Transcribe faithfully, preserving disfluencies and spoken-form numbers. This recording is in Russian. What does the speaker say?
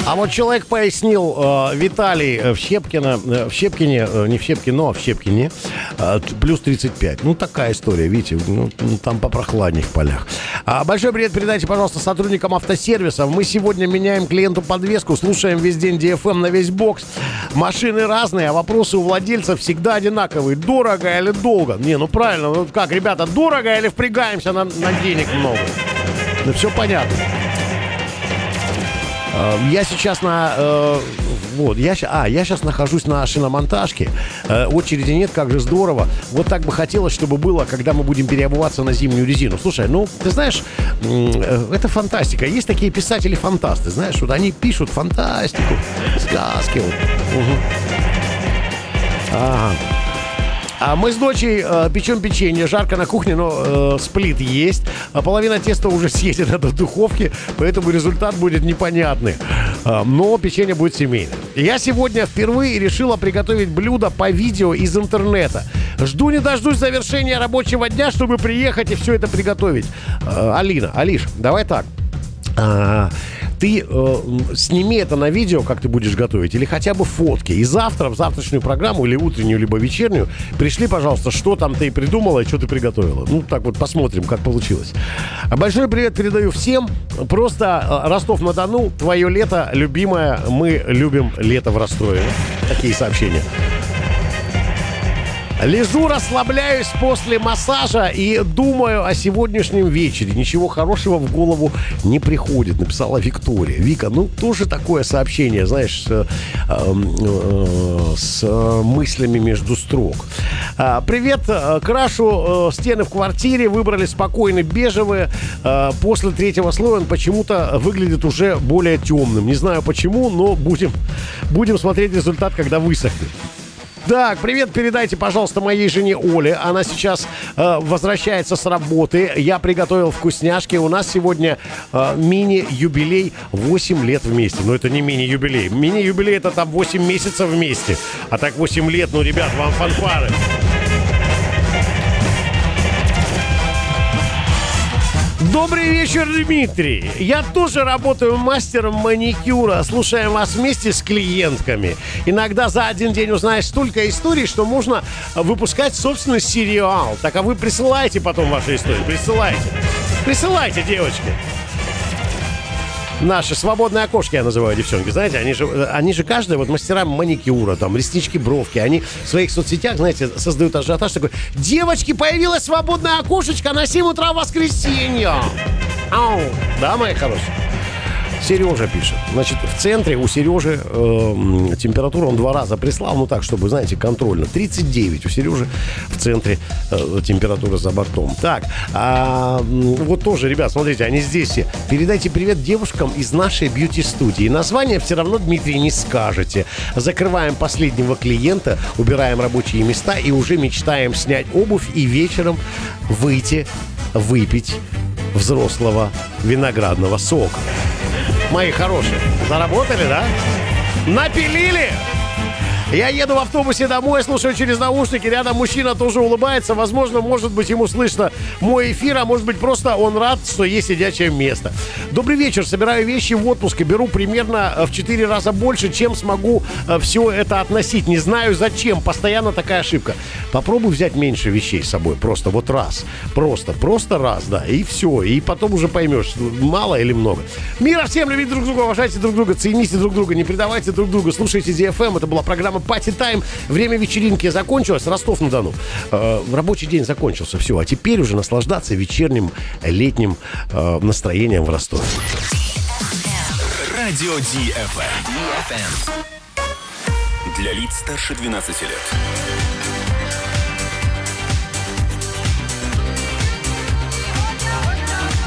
А вот человек пояснил, э, Виталий в Щепкино, э, в Щепкине, э, не в Щепкино, но в Щепкине, э, плюс тридцать пять. Ну, такая история, видите, ну, там попрохладнее в полях. А, большой привет передайте, пожалуйста, сотрудникам автосервисов. Мы сегодня меняем клиенту подвеску, слушаем весь день ди эф эм на весь бокс. Машины разные, а вопросы у владельцев всегда одинаковые. Дорого или долго? Не, ну правильно, ну как, ребята, дорого или впрягаемся на, на денег много? Ну, все понятно. Я сейчас на... Э, вот, я, а, я сейчас нахожусь на шиномонтажке. Э, очереди нет, как же здорово. Вот так бы хотелось, чтобы было, когда мы будем переобуваться на зимнюю резину. Слушай, ну, ты знаешь, э, это фантастика. Есть такие писатели-фантасты, знаешь, вот они пишут фантастику, сказки. Вот. Угу. Ага. А мы с дочей э, печем печенье. Жарко на кухне, но э, сплит есть. А половина теста уже съедена до духовки, поэтому результат будет непонятный. Э, но печенье будет семейное. Я сегодня впервые решила приготовить блюдо по видео из интернета. Жду не дождусь завершения рабочего дня, чтобы приехать и все это приготовить. Э, Алина, Алиш, давай так. А, ты э, сними это на видео, как ты будешь готовить, или хотя бы фотки. И завтра в завтрашнюю программу, или утреннюю, либо вечернюю, пришли, пожалуйста, что там ты придумала и что ты приготовила. Ну, так вот посмотрим, как получилось. Большой привет передаю всем. Просто Ростов-на-Дону, твое лето, любимое. Мы любим лето в Ростове. Такие сообщения. Лежу, расслабляюсь после массажа и думаю о сегодняшнем вечере. Ничего хорошего в голову не приходит, написала Виктория. Вика, ну тоже такое сообщение, знаешь, с, э, э, с мыслями между строк. А, привет, крашу э, стены в квартире, выбрали спокойно бежевые. А, после третьего слоя он почему-то выглядит уже более темным. Не знаю почему, но будем, будем смотреть результат, когда высохнет. Так, привет, передайте, пожалуйста, моей жене Оле. Она сейчас э, возвращается с работы. Я приготовил вкусняшки. У нас сегодня э, мини-юбилей восемь лет вместе. Но это не мини-юбилей. Мини-юбилей — это там восемь месяцев вместе. А так восемь лет, ну, ребят, вам фанфары. Добрый вечер, Дмитрий. Я тоже работаю мастером маникюра. Слушаем вас вместе с клиентками. Иногда за один день узнаешь столько историй, что можно выпускать собственный сериал. Так, а вы присылайте потом ваши истории. Присылайте. Присылайте, девочки. Наши свободные окошки, я называю, девчонки. Знаете, они же, они же каждая, вот мастера маникюра, там, реснички, бровки, они в своих соцсетях, знаете, создают ажиотаж такой: девочки, появилось свободное окошечко на семь утра в воскресенье. Ау. Да, мои хорошие? Сережа пишет. Значит, в центре у Сережи э, температура он два раза прислал, ну так, чтобы, знаете, контрольно. тридцать девять у Сережи в центре э, температура за бортом. Так, а, вот тоже, ребят, смотрите, они здесь все. Передайте привет девушкам из нашей бьюти-студии. Название все равно, Дмитрий, не скажете. Закрываем последнего клиента, убираем рабочие места и уже мечтаем снять обувь и вечером выйти, выпить взрослого виноградного сока. Мои хорошие, заработали, да? Напилили? Я еду в автобусе домой, слушаю через наушники, рядом мужчина тоже улыбается. Возможно, может быть, ему слышно мой эфир, а может быть, просто он рад, что есть сидячее место. Добрый вечер, собираю вещи в отпуск и беру примерно в четыре раза больше, чем смогу все это относить. Не знаю зачем, постоянно такая ошибка. Попробуй взять меньше вещей с собой, просто вот раз. Просто, просто раз, да, и все. И потом уже поймешь, мало или много. Мира всем, любите друг друга, уважайте друг друга, цените друг друга, не предавайте друг друга. Слушайте ди эф эм, это была программа Party Time. Время вечеринки закончилось. Ростов-на-Дону. Э, рабочий день закончился. Все. А теперь уже наслаждаться вечерним летним э, настроением в Ростове. Радио ди эф эм. Для лиц старше двенадцати лет.